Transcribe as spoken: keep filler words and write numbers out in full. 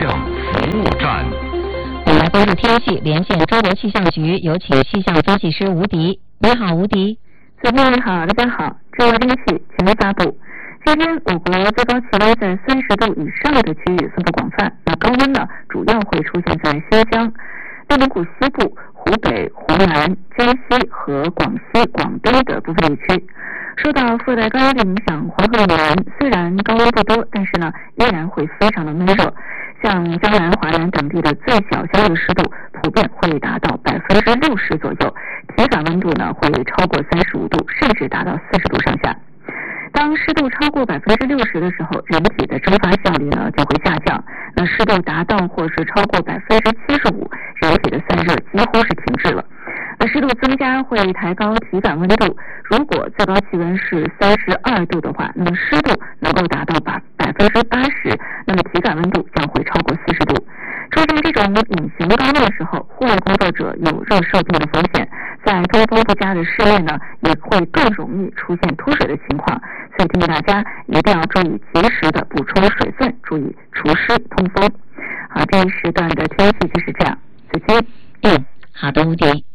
象服务站。 我们来关注天气，连线中国气象局，有请气象分析师吴迪。你好，吴迪。 主持人好，大家好。中国天气全面发布。今天我国最高气温在三十度以上的区域分布广泛，那高温呢主要会出现在新疆、内蒙古西部、湖北、湖南、江西和广西、广东的部分地区。受到副热带高压的影响，黄河以南虽然高温不多，但是呢依然会非常的闷热。像江南、华南等地的最小相对湿度普遍会达到百分之六十左右，体感温度呢会超过三十五度，甚至达到四十度上下。当湿度超过百分之六十的时候，人体的蒸发效率呢就会下降。那湿度达到或是超过百分之七十五，人体的散热几乎是停滞了。那湿度增加会抬高体感温度，如果最高气温是三十二度的话，那么湿度能够达到百百分之八十，那么体感温度将会超过四十度。出现这种隐形高温的时候，户外工作者有热射病的风险，在通风不佳的室内呢，也会更容易出现脱水的情况。所以提醒大家一定要注意及时的补充水分，注意除湿通风。好，这一时段的天气就是这样。再见。 嗯，好的，吴迪。